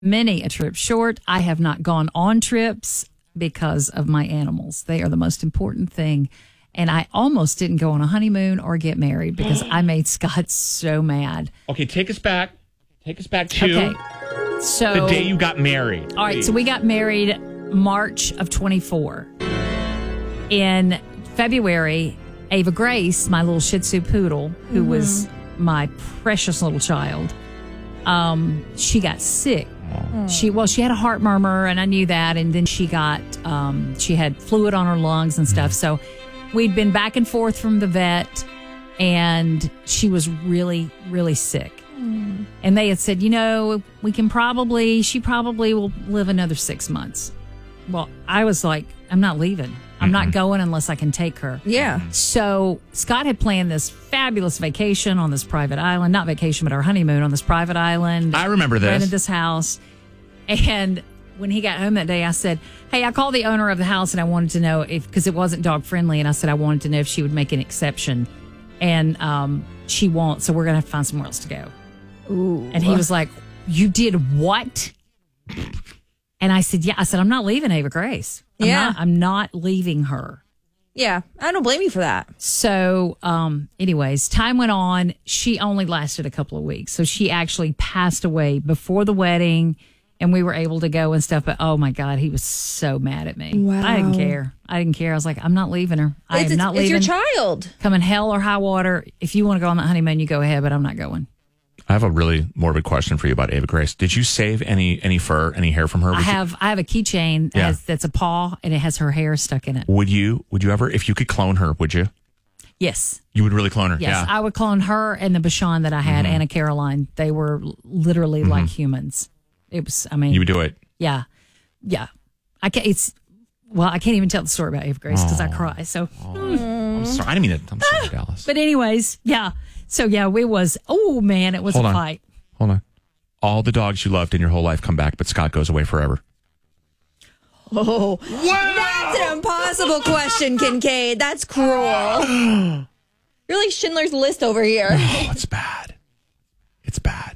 many a trip short. I have not gone on trips because of my animals. They are the most important thing. And I almost didn't go on a honeymoon or get married because I made Scott so mad. Okay, take us back. Take us back to so the day you got married. All right, so we got married March of 24. In February, Ava Grace, my little Shih Tzu poodle, who was my precious little child, she got sick. She had a heart murmur, and I knew that. And then she had fluid on her lungs and stuff. So we'd been back and forth from the vet, and she was really, really sick. And they had said, she probably will live another 6 months. Well, I was like, I'm not leaving. I'm not going unless I can take her. Yeah. So Scott had planned this fabulous vacation on this private island. Not vacation, but our honeymoon on this private island. I remember this. Rented this house. And when he got home that day, I said, hey, I called the owner of the house and I wanted to know because it wasn't dog friendly. And I said, I wanted to know if she would make an exception. And she won't. So we're going to have to find somewhere else to go. Ooh. And he was like, you did what? And I said, I'm not leaving Ava Grace. I'm not leaving her. Yeah, I don't blame you for that. So, anyways, time went on. She only lasted a couple of weeks. So she actually passed away before the wedding, and we were able to go and stuff. But, oh, my God, he was so mad at me. Wow. I didn't care. I was like, I'm not leaving her. I am not leaving. It's your child. Come in hell or high water. If you want to go on that honeymoon, you go ahead, but I'm not going. I have a really morbid question for you about Ava Grace. Did you save any fur, any hair from her? I have a keychain that's a paw, and it has her hair stuck in it. Would you ever, if you could clone her, would you? Yes. You would really clone her? Yes, Yeah. I would clone her and the Bashan that I had, Anna Caroline. They were literally like humans. It was, You would do it? Yeah. Yeah. I can't even tell the story about Ava Grace because I cry. So. I'm sorry. I didn't mean it. I'm sorry, Dallas. But anyways, yeah. So, it was a fight. Hold on. All the dogs you loved in your whole life come back, but Scott goes away forever. Oh, that's an impossible question, Kincaid. That's cruel. You're like Schindler's List over here. Oh, it's bad. It's bad.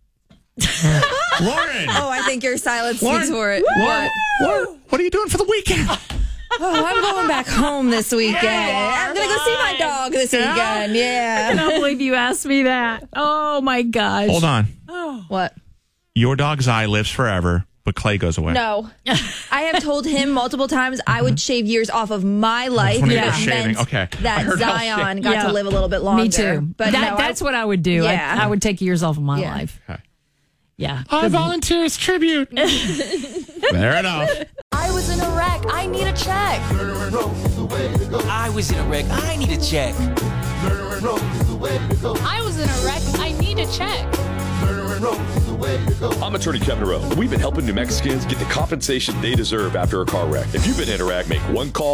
Lauren! Oh, I think your silence speaks for it. Lauren, what are you doing for the weekend? Oh, I'm going back home this weekend. I'm going to go see my dog this weekend. Yeah. I cannot believe you asked me that. Oh, my gosh. Hold on. Oh. What? Your dog Zai lives forever, but Clay goes away. No. I have told him multiple times I would shave years off of my life. When Yeah. you're shaving. Okay. That Zion got to live a little bit longer. Me too. But that's what I would do. Yeah. I would take years off of my life. Okay. Yeah. I volunteer as tribute. Fair enough. I was in a wreck. I need a check. I was in a wreck. I need a check. I was in a wreck. I need a check. I'm attorney Kevin Rowe. We've been helping New Mexicans get the compensation they deserve after a car wreck. If you've been in a wreck, make one call.